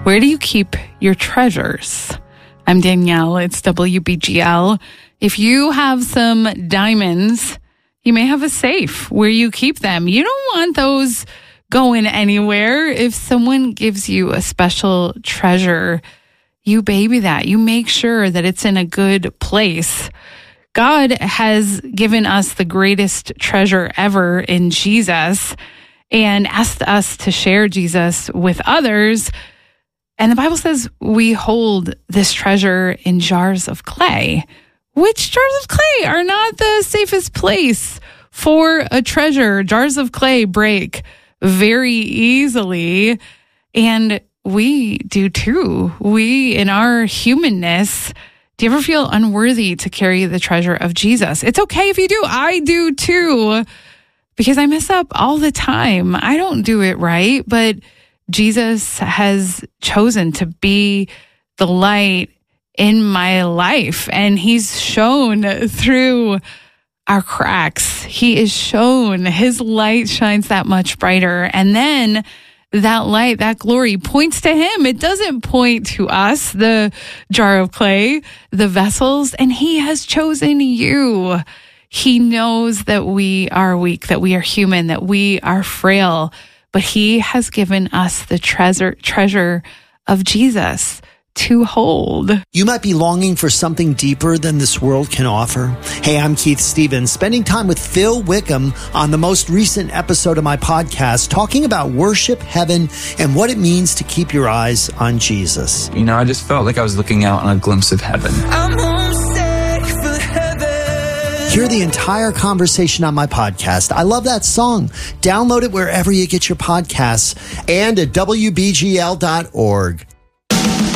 Where do you keep your treasures? I'm Danielle. It's WBGL. If you have some diamonds, you may have a safe where you keep them. You don't want those going anywhere. If someone gives you a special treasure, you baby that. You make sure that it's in a good place. God has given us the greatest treasure ever in Jesus and asked us to share Jesus with others. And the Bible says we hold this treasure in jars of clay, which jars of clay are not the safest place for a treasure. Jars of clay break very easily, and we do too. We, in our humanness, do you ever feel unworthy to carry the treasure of Jesus? It's okay if you do. I do too, because I mess up all the time. I don't do it right, but Jesus has chosen to be the light in my life, and he's shown through our cracks. He is shown. His light shines that much brighter. And then that light, that glory points to him. It doesn't point to us, the jar of clay, the vessels, and he has chosen you. He knows that we are weak, that we are human, that we are frail, but he has given us the treasure of Jesus to hold. You might be longing for something deeper than this world can offer. Hey, I'm Keith Stevens, spending time with Phil Wickham on the most recent episode of my podcast, talking about worship, heaven, and what it means to keep your eyes on Jesus. You know, I just felt like I was looking out on a glimpse of heaven. I'm homesick for heaven. Hear the entire conversation on my podcast. I love that song. Download it wherever you get your podcasts and at WBGL.org.